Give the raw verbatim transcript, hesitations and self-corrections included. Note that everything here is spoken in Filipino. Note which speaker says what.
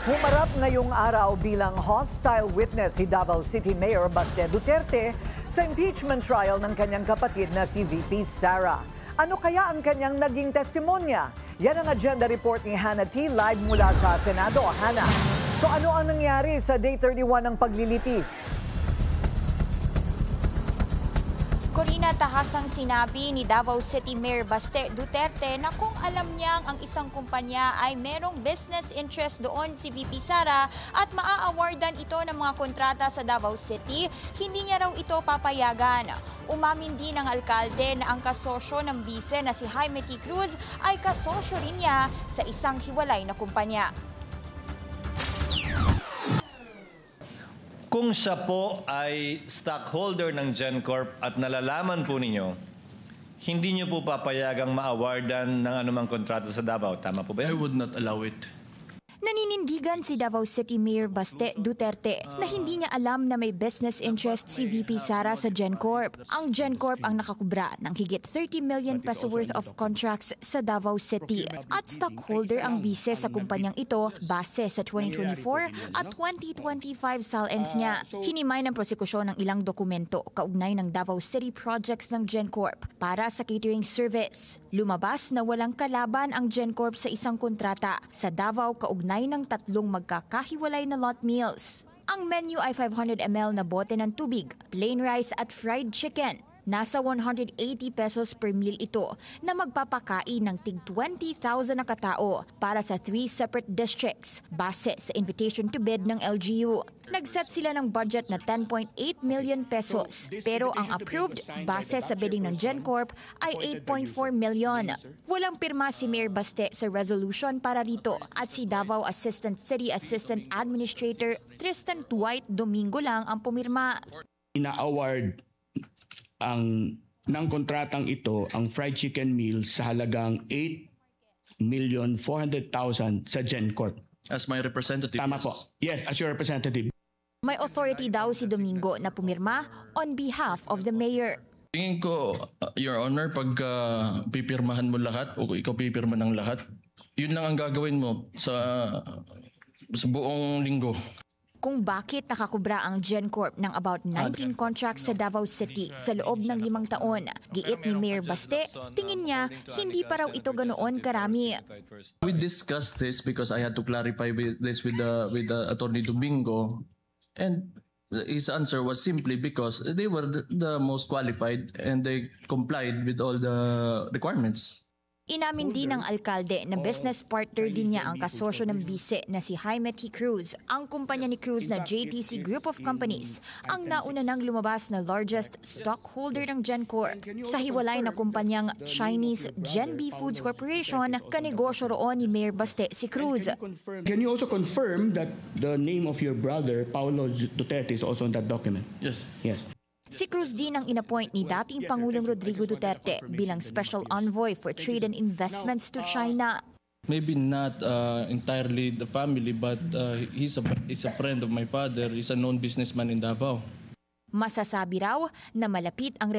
Speaker 1: Humarap ngayong araw bilang hostile witness si Davao City Mayor Baste Duterte sa impeachment trial ng kanyang kapatid na si V P Sara. Ano kaya ang kanyang naging testimonya? Yan ang agenda report ni Hannah T. live mula sa Senado. Hannah, so ano ang nangyari sa Day thirty-one ng paglilitis?
Speaker 2: Corina, tahasang sinabi ni Davao City Mayor Baste Duterte na kung alam niyang ang isang kumpanya ay merong business interest doon si V P Sara at maa-awardan ito ng mga kontrata sa Davao City, hindi niya raw ito papayagan. Umamin din ng alkalde na ang kasosyo ng bise na si Jaime T. Cruz ay kasosyo rin niya sa isang hiwalay na kumpanya.
Speaker 3: Kung siya po ay stockholder ng GenCorp at nalalaman po ninyo, hindi niyo po papayagang ma-awardan ng anumang kontrata sa Davao. Tama po ba
Speaker 4: I
Speaker 3: yan?
Speaker 4: would not allow it.
Speaker 2: Naninindigan si Davao City Mayor Baste Duterte na hindi niya alam na may business interest si V P Sara sa GenCorp. Ang GenCorp ang nakakubra ng higit thirty million peso worth of contracts sa Davao City at stockholder ang bise sa kumpanyang ito base sa twenty twenty-four at twenty twenty-five SALNs niya. Hinimay ng prosekusyon ng ilang dokumento kaugnay ng Davao City projects ng GenCorp para sa catering service. Lumabas na walang kalaban ang GenCorp sa isang kontrata sa Davao kaugnay ng tatlong magkakahiwalay na lot meals. Ang menu ay five hundred milliliters na bote ng tubig, plain rice at fried chicken. Nasa one hundred eighty pesos per meal ito na magpapakain ng tig twenty thousand na katao para sa three separate districts base sa invitation to bid ng L G U. Nagset sila ng budget na ten point eight million pesos pero ang approved base sa bidding ng GenCorp ay eight point four million. Walang pirma si Mayor Baste sa resolution para rito at si Davao Assistant City Assistant Administrator Tristan Dwight Domingo lang ang pumirma.
Speaker 5: Ina-award ang ng kontratang ito ang fried chicken meal sa halagang eight million four hundred thousand sa GenCorp.
Speaker 4: As my representative.
Speaker 5: Tama
Speaker 4: yes.
Speaker 5: po. Yes, as your representative.
Speaker 2: May authority daw si Domingo na pumirma on behalf of the mayor.
Speaker 4: Tingin ko, uh, Your Honor, pag uh, pipirmahan mo lahat o ikaw pipirma ng lahat, yun lang ang gagawin mo sa, sa buong linggo.
Speaker 2: Kung bakit nakakubra ang GenCorp ng about nineteen contracts sa Davao City sa loob ng limang taon. Giit ni Mayor Baste, tingin niya hindi pa raw ito ganoon karami.
Speaker 4: We discussed this because I had to clarify with this with the with the Attorney Domingo, and his answer was simply because they were the, the most qualified and they complied with all the requirements.
Speaker 2: Inamin din ng alkalde na business partner din niya ang kasosyo ng bise na si Jaime T. Cruz. Ang kumpanya ni Cruz na J T C Group of Companies ang nauna nang lumabas na largest stockholder ng GenCorp. Sa hiwalay na kumpanyang Chinese Genb Foods Corporation, kanegosyo roon ni Mayor Baste si Cruz.
Speaker 5: Can you also confirm that the name of your brother, Paulo Duterte, is also on that document?
Speaker 4: Yes.
Speaker 5: Yes.
Speaker 2: Si Cruz din ang inappoint ni dating Pangulong Rodrigo Duterte bilang Special Envoy for Trade and Investments to China.
Speaker 4: Maybe not uh, entirely the family, but uh, he's a he's a friend of my father. He's a known businessman in Davao.
Speaker 2: Masasabi raw na malapit ang